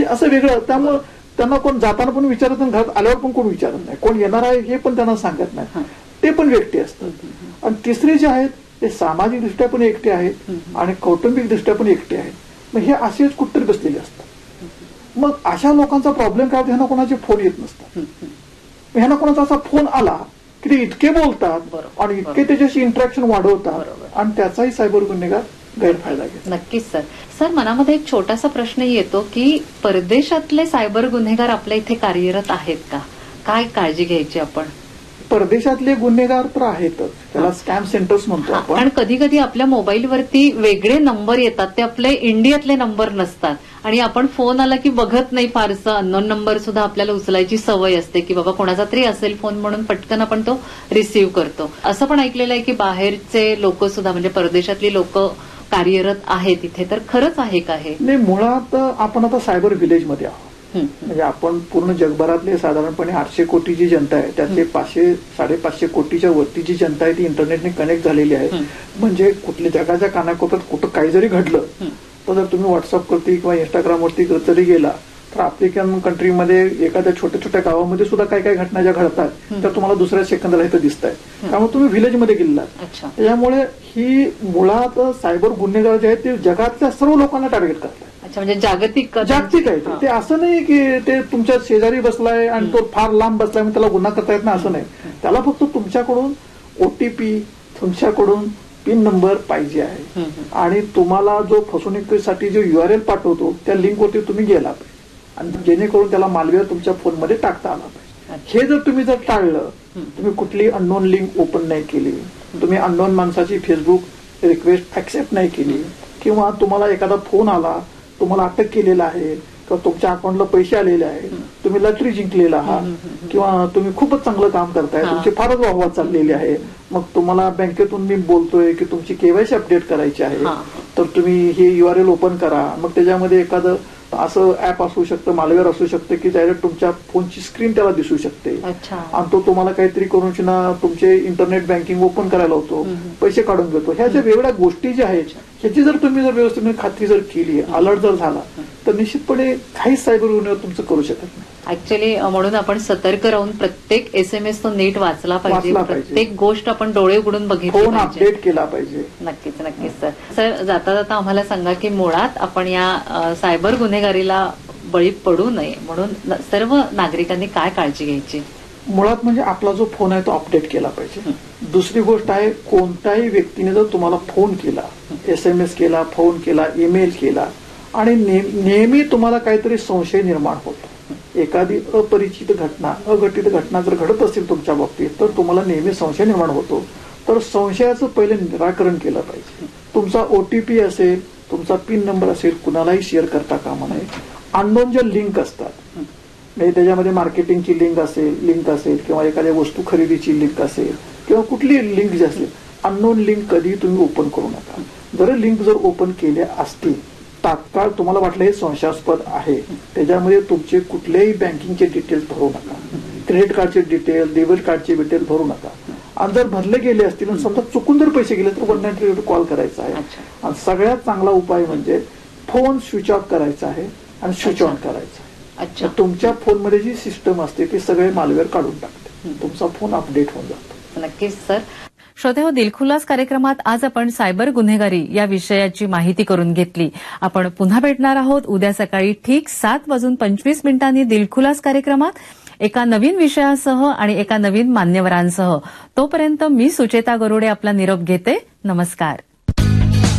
असं वेगळं. त्यामुळे त्यांना कोण जाताना पण विचारत नाही, घरात आल्यावर पण कोण विचारत नाही, कोण येणार आहे हे पण त्यांना सांगत नाही. ते पण व्यक्ती असतात. आणि तिसरे जे आहेत ते सामाजिकदृष्ट्या पण एकटे आहेत आणि कौटुंबिकदृष्ट्या पण एकटे आहेत. मग हे असेच कुठतरी बसलेले असतात. मग अशा लोकांचा प्रॉब्लेम काय होतो, ह्यांना कोणाचे फोन येत नसतात. ह्यांना कोणाचा असा फोन आला की ते इतके बोलतात आणि इतके त्याच्याशी इंटरॅक्शन वाढवतात आणि त्याचाही सायबर गुन्हेगार गैरफायदा घेतात. नक्कीच सर. सर, मनामध्ये एक छोटासा प्रश्न येतो की परदेशातले सायबर गुन्हेगार आपल्या इथे कार्यरत आहेत का? काय काळजी घ्यायची आपण? परदेशातले गुन्हेगार तर आहेतच, त्याला स्कॅम सेंटर्स म्हणतो आपण. आणि कधी कधी आपल्या मोबाईलवरती वेगळे नंबर येतात, ते आपले इंडियातले नंबर नसतात आणि आपण फोन आला की बघत नाही फारसं. अननोन नंबर सुद्धा आपल्याला उचलायची सवय असते की बाबा कोणाचा तरी असेल फोन म्हणून पटकन आपण तो रिसीव्ह करतो. असं पण ऐकलेलं आहे की बाहेरचे लोक सुद्धा म्हणजे परदेशातली लोक कार्यरत आहेत इथे, तर खरंच आहे का हे? नाही, मुळात आपण आता सायबर व्हिलेजमध्ये आहोत. म्हणजे आपण पूर्ण जगभरातले साधारणपणे 800 कोटी जी जनता आहे त्यातले 500-550 कोटीच्या वरती जी जनता आहे ती इंटरनेटने कनेक्ट झालेली आहे. म्हणजे कुठल्या जगाच्या कानाकोपऱ्यात कुठं काही जरी घडलं तर जर तुम्ही व्हॉट्सअपवरती किंवा इंस्टाग्रामवरती जरी गेला तर आफ्रिकन कंट्रीमध्ये एखाद्या छोट्या छोट्या गावामध्ये सुद्धा काय काय घटना ज्या घडतात तर तुम्हाला दुसऱ्या सेकंदाला इथं दिसत आहे. त्यामुळे तुम्ही व्हिलेजमध्ये गेलात. त्यामुळे ही मुळात सायबर गुन्हेगार जे आहेत ते जगातल्या सर्व लोकांना टार्गेट करतात. म्हणजे जागतिक आहे ते. असं नाही की ते तुमच्या शेजारी बसलाय आणि तो फार लांब बसलाय मग त्याला गुन्हा करता येत नाही, असं नाही. त्याला फक्त तुमच्याकडून ओटीपी, तुमच्याकडून पिन नंबर पाहिजे आहे आणि तुम्हाला जो फसवणुकीसाठी जो URL पाठवतो त्या लिंकवरती तुम्ही गेला पाहिजे आणि जेणेकरून त्याला मालवेअर तुमच्या फोनमध्ये टाकता आला पाहिजे. हे जर तुम्ही टाळलं, तुम्ही कुठली अननोन लिंक ओपन नाही केली, तुम्ही अननोन माणसाची फेसबुक रिक्वेस्ट ऍक्सेप्ट नाही केली किंवा तुम्हाला एखादा फोन आला, तुम्हाला अटक केलेला आहे किंवा तुमच्या अकाउंटला पैसे आलेले आहेत, तुम्ही लॉटरी जिंकलेला आहात किंवा तुम्ही खूपच चांगलं काम करताय, तुमची फारच वाहवा चाललेली आहे, मग तुम्हाला बँकेतून मी बोलतोय की तुमची KYC अपडेट करायची आहे तर तुम्ही हे URL ओपन करा. मग त्याच्यामध्ये एखादं असं ऍप असू शकतं, मालवेअर असू शकतं की डायरेक्ट तुमच्या फोनची स्क्रीन त्याला दिसू शकते आणि तो तुम्हाला काहीतरी करून तुमचे इंटरनेट बँकिंग ओपन करायला होतो, पैसे काढून घेतो. ह्या ज्या वेगळ्या गोष्टी ज्या आहेत ह्याची जर तुम्ही व्यवस्थित खात्री जर केली, अलर्ट जर झाला तर निश्चितपणे काहीच सायबर गुन्हे तुमचं करू शकत नाही. ऍक्च्युअली म्हणून आपण सतर्क राहून प्रत्येक SMS तो नीट वाचला पाहिजे, प्रत्येक गोष्ट आपण डोळे उघडून बघितली फोन अपडेट केला पाहिजे. नक्कीच नक्कीच सर. सर, जाता जाता आम्हाला सांगा की मुळात आपण या सायबर गुन्हेगारीला बळी पडू नये म्हणून सर्व नागरिकांनी काय काळजी घ्यायची? मुळात म्हणजे आपला जो फोन आहे तो अपडेट केला पाहिजे. दुसरी गोष्ट आहे, कोणत्याही व्यक्तीने जर तुम्हाला फोन केला, SMS केला, फोन केला, ईमेल केला आणि नेहमी तुम्हाला काहीतरी संशय निर्माण होतो, एखादी अपरिचित घटना, अघटित घटना जर घडत असेल तुमच्या बाबतीत तर तुम्हाला नेहमी संशय निर्माण होतो, तर संशयाचं पहिले निराकरण केलं पाहिजे. तुमचा OTP असेल, तुमचा पिन नंबर असेल, कुणालाही शेअर करता कामा नये. अननोन ज्या लिंक असतात म्हणजे त्याच्यामध्ये मार्केटिंगची लिंक असेल किंवा एखाद्या वस्तू खरेदीची लिंक असेल किंवा कुठली लिंक जी असेल, अननोन लिंक कधी तुम्ही ओपन करू नका. जर लिंक जर ओपन केल्या असतील, तात्काळ तुम्हाला वाटलं हे संशयास्पद आहे, त्याच्यामध्ये तुमचे कुठलेही बँकिंगचे डिटेल्स भरू नका, क्रेडिट कार्डचे डिटेल, डेबिट कार्डचे डिटेल भरू नका. आणि जर भरले गेले असतील आणि समजा चुकून जर पैसे गेले तर 193 कॉल करायचा आहे. आणि सगळ्यात चांगला उपाय म्हणजे फोन स्विच ऑफ करायचा आहे आणि स्विच ऑन करायचा आहे. तुमच्या फोनमध्ये जी सिस्टम असते ती सगळे मालवेअर काढून टाकते, तुमचा फोन अपडेट होऊन जातो. नक्कीच सर. श्रोतेहो, दिलखुलास कार्यक्रमात आज आपण सायबर गुन्हेगारी या विषयाची माहिती करून घेतली. आपण पुन्हा भेटणार आहोत उद्या सकाळी ठीक 7:25 दिलखुलास कार्यक्रमात एका नवीन विषयासह आणि एका नवीन मान्यवरांसह. तोपर्यंत मी सुचेता गरुडे आपला निरोप घेते. नमस्कार.